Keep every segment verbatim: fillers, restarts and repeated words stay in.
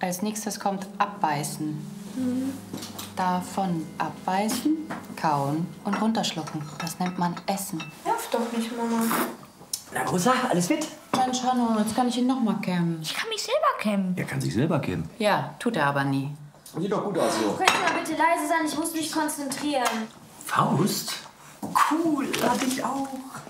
Als nächstes kommt Abbeißen. Mhm. Davon abbeißen, kauen und runterschlucken. Das nennt man Essen. Nerv doch nicht, Mama. Na, Rosa, alles fit? Mensch, Hanno, jetzt kann ich ihn noch mal kämmen. Ich kann mich selber kämmen. Er kann sich selber kämmen. Ja, tut er aber nie. Sieht doch gut aus so. Könnt ihr mal bitte leise sein? Ich muss mich konzentrieren. Faust? Cool, hab ich auch.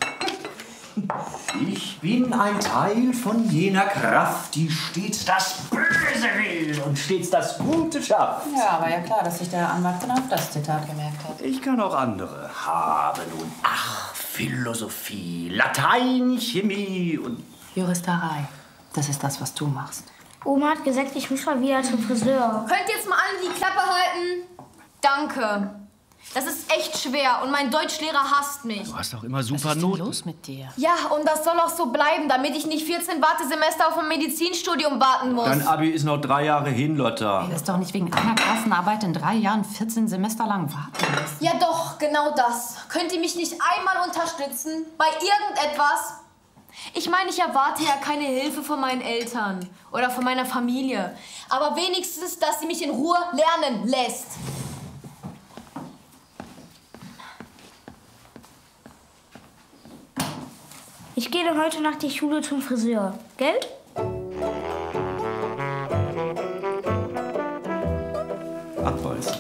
Ich bin ein Teil von jener Kraft, die stets das Böse will und stets das Gute schafft. Ja, war ja klar, dass sich der Herr Anwalt genau auf das Zitat gemerkt hat. Ich kann auch andere haben und ach, Philosophie, Latein, Chemie und... Juristerei. Das ist das, was du machst. Oma hat gesagt, ich muss mal wieder zum Friseur. Könnt ihr jetzt mal alle die Klappe halten? Danke. Das ist echt schwer und mein Deutschlehrer hasst mich. Du hast doch immer super Was ist denn Noten. los mit dir? Ja, und das soll auch so bleiben, damit ich nicht vierzehn Wartesemester auf ein Medizinstudium warten muss. Dein Abi ist noch drei Jahre hin, Lotta. Ey, das ist doch nicht wegen einer Klassenarbeit in drei Jahren vierzehn Semester lang warten müssen. Ja doch, genau das. Könnt ihr mich nicht einmal unterstützen? Bei irgendetwas? Ich meine, ich erwarte ja keine Hilfe von meinen Eltern oder von meiner Familie. Aber wenigstens, dass sie mich in Ruhe lernen lässt. Ich gehe dann heute nach der Schule zum Friseur. Gell? Abbeißen.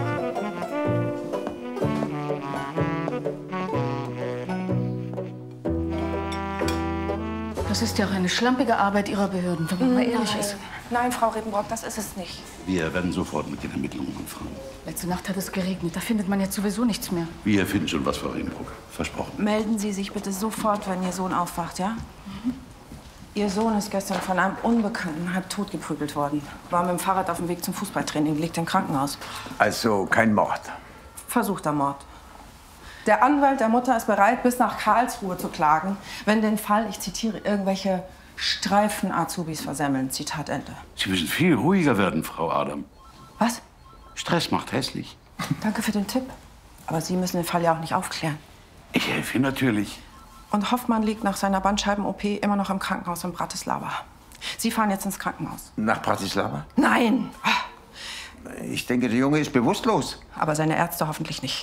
Das ist ja auch eine schlampige Arbeit Ihrer Behörden, wenn man mal ehrlich ist. Nein, Frau Ribbenbrock, das ist es nicht. Wir werden sofort mit den Ermittlungen anfangen. Letzte Nacht hat es geregnet, da findet man jetzt sowieso nichts mehr. Wir finden schon was, Frau Riedenbruck. Versprochen. Melden Sie sich bitte sofort, wenn Ihr Sohn aufwacht, ja? Mhm. Ihr Sohn ist gestern von einem Unbekannten halb tot geprügelt worden. War mit dem Fahrrad auf dem Weg zum Fußballtraining, liegt im Krankenhaus. Also kein Mord. Versuchter Mord. Der Anwalt der Mutter ist bereit, bis nach Karlsruhe zu klagen, wenn den Fall, ich zitiere, irgendwelche Streifen-Azubis versemmeln. Zitat Ende. Sie müssen viel ruhiger werden, Frau Adam. Was? Stress macht hässlich. Danke für den Tipp. Aber Sie müssen den Fall ja auch nicht aufklären. Ich helfe Ihnen natürlich. Und Hoffmann liegt nach seiner Bandscheiben-O P immer noch im Krankenhaus in Bratislava. Sie fahren jetzt ins Krankenhaus. Nach Bratislava? Nein! Ich denke, der Junge ist bewusstlos. Aber seine Ärzte hoffentlich nicht.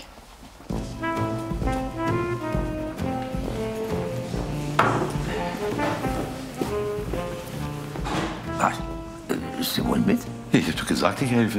Was? Sie wollen mit? Ich habe doch gesagt, ich helfe.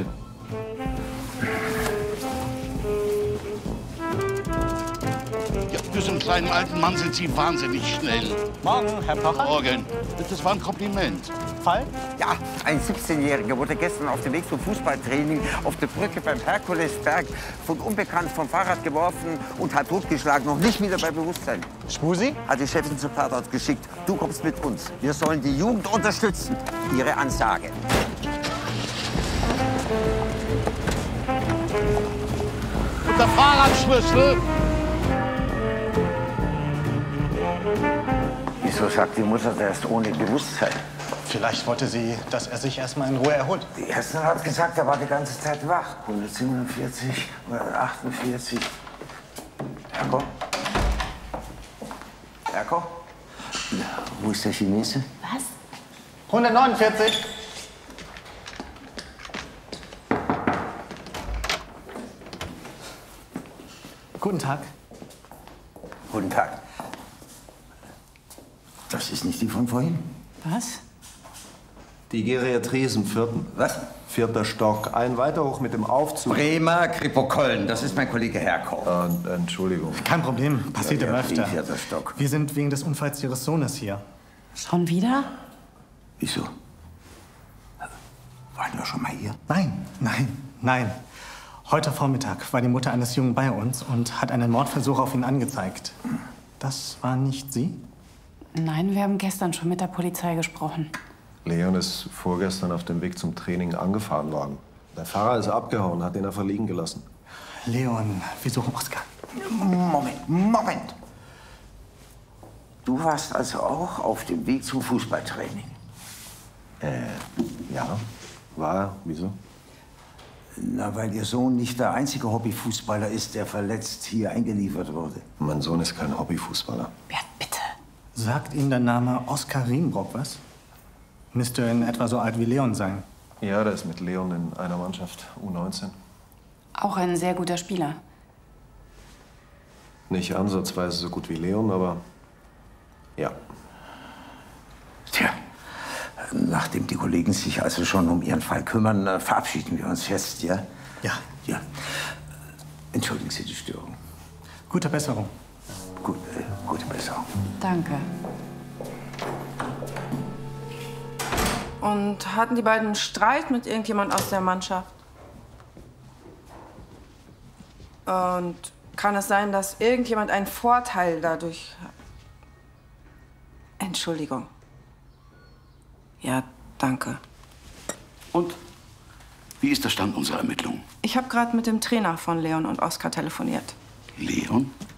Ja, für so einen kleinen alten Mann sind Sie wahnsinnig schnell. Morgen, Herr Pocher. Morgen. Das war ein Kompliment. Fall? Ja, ein siebzehnjähriger wurde gestern auf dem Weg zum Fußballtraining auf der Brücke beim Herkulesberg von Unbekannt vom Fahrrad geworfen und hat totgeschlagen, noch nicht wieder bei Bewusstsein. Spusi? Hat die Chefin zum Tatort geschickt. Du kommst mit uns. Wir sollen die Jugend unterstützen. Ihre Ansage. Und der Fahrradschlüssel? Wieso sagt die Mutter, der ist ohne Bewusstsein? Vielleicht wollte sie, dass er sich erstmal in Ruhe erholt. Die Ärztin hat gesagt, er war die ganze Zeit wach. hundertsiebenundvierzig, hundertachtundvierzig. Herko? Herko? Wo ist der Chinese? Was? hundertneunundvierzig. Guten Tag. Guten Tag. Das ist nicht die von vorhin. Was? Die Geriatrie ist im vierten. Was? Vierter Stock. Ein weiter hoch mit dem Aufzug. Bremer Kripo-Köln. Das ist mein Kollege Herko. Äh, Entschuldigung. Kein Problem, passiert immer Geriatrie, öfter. vierter Stock. Wir sind wegen des Unfalls Ihres Sohnes hier. Schon wieder? Wieso? Waren wir schon mal hier? Nein, nein, nein. Heute Vormittag war die Mutter eines Jungen bei uns und hat einen Mordversuch auf ihn angezeigt. Das war nicht Sie? Nein, wir haben gestern schon mit der Polizei gesprochen. Leon ist vorgestern auf dem Weg zum Training angefahren worden. Der Fahrer ist abgehauen, hat ihn einfach liegen gelassen. Leon, wir suchen Oskar. Moment, Moment. Du warst also auch auf dem Weg zum Fußballtraining? Äh, ja. War, wieso? Na, weil Ihr Sohn nicht der einzige Hobbyfußballer ist, der verletzt hier eingeliefert wurde. Mein Sohn ist kein Hobbyfußballer. Bert, bitte. Sagt Ihnen der Name Oskar Riedenbrock was? Müsste in etwa so alt wie Leon sein. Ja, der ist mit Leon in einer Mannschaft, U neunzehn. Auch ein sehr guter Spieler. Nicht ansatzweise so gut wie Leon, aber ja. Tja, nachdem die Kollegen sich also schon um Ihren Fall kümmern, äh, verabschieden wir uns jetzt, ja? Ja. Ja. Entschuldigen Sie die Störung. Gute Besserung. Gut, äh, gute Besserung. Danke. Und hatten die beiden Streit mit irgendjemand aus der Mannschaft? Und kann es sein, dass irgendjemand einen Vorteil dadurch hat? Entschuldigung. Ja, danke. Und? Wie ist der Stand unserer Ermittlungen? Ich habe gerade mit dem Trainer von Leon und Oskar telefoniert. Leon?